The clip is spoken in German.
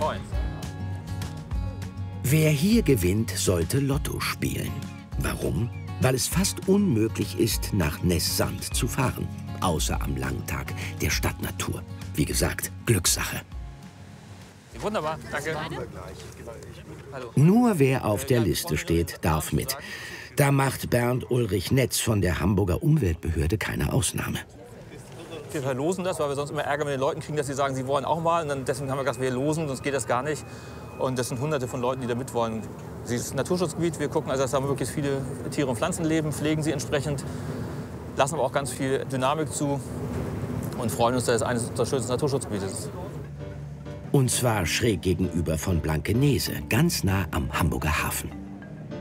Moin. Wer hier gewinnt, sollte Lotto spielen. Warum? Weil es fast unmöglich ist, nach Ness-Sand zu fahren. Außer am langen Tag der Stadtnatur. Wie gesagt, Glückssache. Wunderbar, danke. Hallo. Nur wer auf der Liste steht, darf mit. Da macht Bernd Ulrich Netz von der Hamburger Umweltbehörde keine Ausnahme. Wir verlosen das, weil wir sonst immer Ärger mit den Leuten kriegen, dass sie sagen, sie wollen auch mal. Und dann deswegen haben wir gesagt, wir losen, sonst geht das gar nicht. Und das sind Hunderte von Leuten, die da mitwollen. Es ist ein Naturschutzgebiet. Wir gucken, also dass da möglichst viele Tiere und Pflanzen leben, pflegen sie entsprechend, lassen aber auch ganz viel Dynamik zu und freuen uns, dass es eines unserer schönsten Naturschutzgebiete ist. Und zwar schräg gegenüber von Blankenese, ganz nah am Hamburger Hafen.